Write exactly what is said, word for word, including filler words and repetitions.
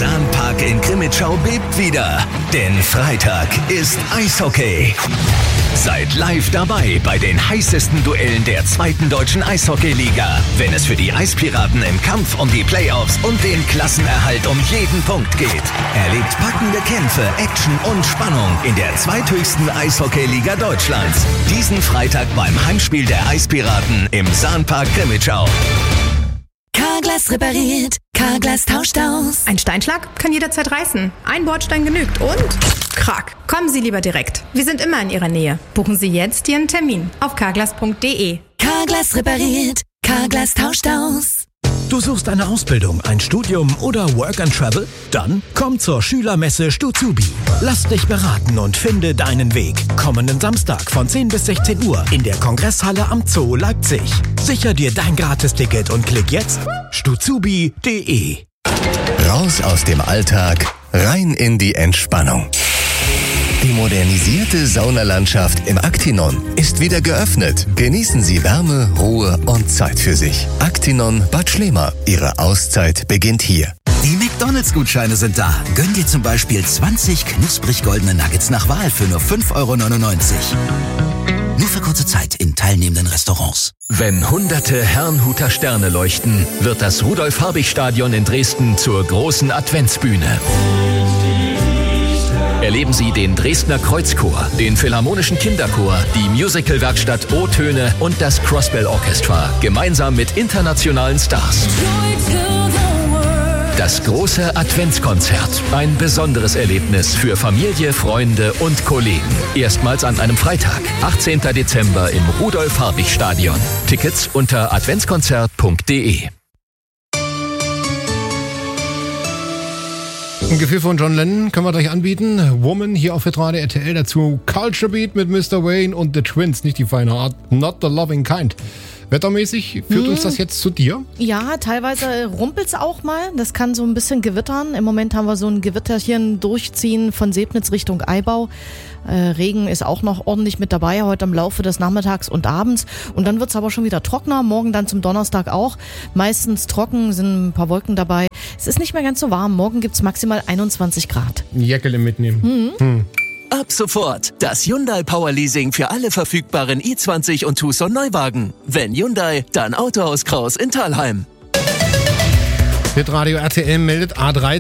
Sahnpark in Crimmitschau bebt wieder, denn Freitag ist Eishockey. Seid live dabei bei den heißesten Duellen der zweiten deutschen Eishockeyliga, wenn es für die Eispiraten im Kampf um die Playoffs und den Klassenerhalt um jeden Punkt geht. Erlebt packende Kämpfe, Action und Spannung in der zweithöchsten Eishockeyliga Deutschlands. Diesen Freitag beim Heimspiel der Eispiraten im Sahnpark Crimmitschau. Carglass repariert, Carglass tauscht aus. Ein Steinschlag kann jederzeit reißen. Ein Bordstein genügt und krack. Kommen Sie lieber direkt. Wir sind immer in Ihrer Nähe. Buchen Sie jetzt Ihren Termin auf carglass punkt de. Carglass repariert, Carglass tauscht aus. Du suchst eine Ausbildung, ein Studium oder Work and Travel? Dann komm zur Schülermesse Stuzubi. Lass dich beraten und finde deinen Weg. Kommenden Samstag von zehn bis sechzehn Uhr in der Kongresshalle am Zoo Leipzig. Sicher dir dein Gratisticket und klick jetzt stuzubi punkt de. Raus aus dem Alltag, rein in die Entspannung. Die modernisierte Saunalandschaft im Actinon ist wieder geöffnet. Genießen Sie Wärme, Ruhe und Zeit für sich. Actinon Bad Schlema. Ihre Auszeit beginnt hier. Die McDonalds-Gutscheine sind da. Gönn dir zum Beispiel zwanzig knusprig goldene Nuggets nach Wahl für nur fünf Euro neunundneunzig. Nur für kurze Zeit in teilnehmenden Restaurants. Wenn hunderte Herrnhuter Sterne leuchten, wird das Rudolf-Habich-Stadion in Dresden zur großen Adventsbühne. Erleben Sie den Dresdner Kreuzchor, den Philharmonischen Kinderchor, die Musical-Werkstatt O-Töne und das Crossbell Orchestra, gemeinsam mit internationalen Stars. Das große Adventskonzert. Ein besonderes Erlebnis für Familie, Freunde und Kollegen. Erstmals an einem Freitag, achtzehnten Dezember im Rudolf-Habich-Stadion. Tickets unter adventskonzert punkt de. Ein Gefühl von John Lennon können wir gleich anbieten. Woman hier auf Hitradio R T L. Dazu Culture Beat mit Mister Wayne und The Twins. Nicht die feine Art, not the loving kind. Wettermäßig führt hm. uns das jetzt zu dir? Ja, teilweise rumpelt es auch mal. Das kann so ein bisschen gewittern. Im Moment haben wir so ein Gewitterchen durchziehen von Sebnitz Richtung Eibau. Äh, Regen ist auch noch ordentlich mit dabei, heute im Laufe des Nachmittags und Abends. Und dann wird es aber schon wieder trockener. Morgen dann zum Donnerstag auch. Meistens trocken, sind ein paar Wolken dabei. Es ist nicht mehr ganz so warm. Morgen gibt es maximal einundzwanzig Grad. Jäckele mitnehmen. Mhm. Hm. Ab sofort das Hyundai Power Leasing für alle verfügbaren i zwanzig und Tucson Neuwagen. Wenn Hyundai, dann Autohaus Kraus in Thalheim. Hitradio R T L meldet A drei